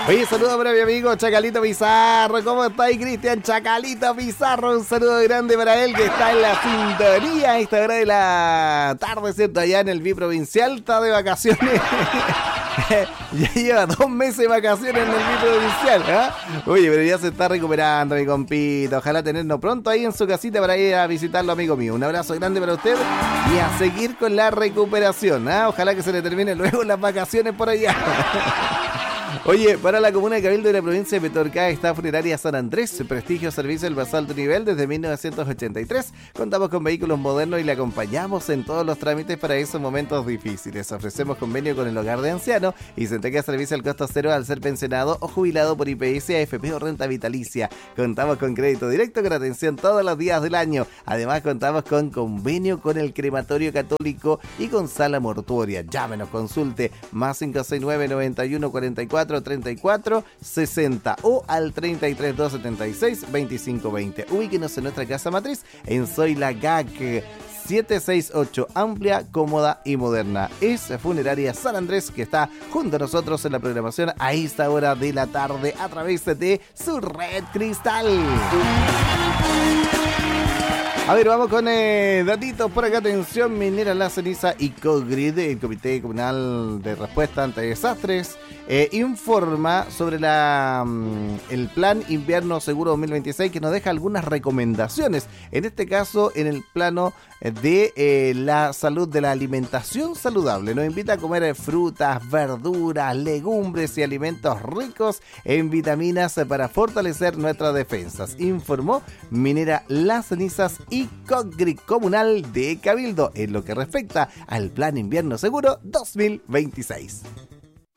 Oye, saludos para mi amigo Chacalito Pizarro. ¿Cómo estáis, Cristian Chacalito Pizarro? Un saludo grande para él que está en la sintonía a esta hora de la tarde, ¿cierto? Allá en el biprovincial, está de vacaciones. Ya lleva 2 meses de vacaciones en el biprovincial, ¿eh? Oye, pero ya se está recuperando, mi compito. Ojalá tenernos pronto ahí en su casita para ir a visitarlo, amigo mío. Un abrazo grande para usted y a seguir con la recuperación, ¿eh? Ojalá que se le termine luego las vacaciones por allá. Oye, para la comuna de Cabildo de la provincia de Petorca está Funeraria San Andrés, prestigio servicio del más alto nivel desde 1983. Contamos con vehículos modernos y le acompañamos en todos los trámites para esos momentos difíciles. Ofrecemos convenio con el hogar de ancianos y se entrega servicio al costo cero al ser pensionado o jubilado por IPS, AFP o renta vitalicia. Contamos con crédito directo con atención todos los días del año. Además contamos con convenio con el crematorio católico y con sala mortuoria. Llámenos, consulte más 569 91 44 34 60 o al 33 276 2520. Ubíquenos en nuestra casa matriz en Soy la GAC 768, amplia, cómoda y moderna. Es Funeraria San Andrés, que está junto a nosotros en la programación a esta hora de la tarde a través de su red Cristal. A ver, vamos con datitos por acá. Atención, Minera La Ceniza y COGRID, el Comité Comunal de Respuesta ante Desastres, informa sobre el Plan Invierno Seguro 2026, que nos deja algunas recomendaciones. En este caso, en el plano de la salud, de la alimentación saludable. Nos invita a comer frutas, verduras, legumbres y alimentos ricos en vitaminas para fortalecer nuestras defensas. Informó Minera Las Cenizas y COGRID Comunal de Cabildo en lo que respecta al Plan Invierno Seguro 2026.